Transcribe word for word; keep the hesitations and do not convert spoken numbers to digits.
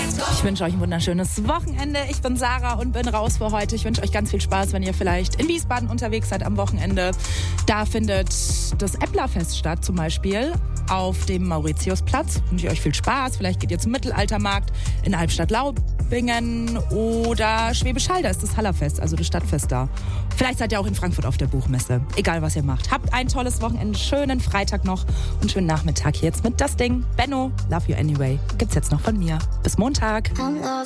Ich wünsche euch ein wunderschönes Wochenende. Ich bin Sarah und bin raus für heute. Ich wünsche euch ganz viel Spaß, wenn ihr vielleicht in Wiesbaden unterwegs seid am Wochenende. Da findet das Äpplerfest statt zum Beispiel auf dem Mauritiusplatz. Wünsche ich euch viel Spaß. Vielleicht geht ihr zum Mittelaltermarkt in Albstadt-Laubingen oder Schwäbisch Hall. Da ist das Hallerfest, also das Stadtfest da. Vielleicht seid ihr auch in Frankfurt auf der Buchmesse. Egal, was ihr macht. Habt ein tolles Wochenende, schönen Freitag noch und schönen Nachmittag hier jetzt mit Das Ding. Benno, Love You Anyway. Gibt's jetzt noch von mir. Bis Montag.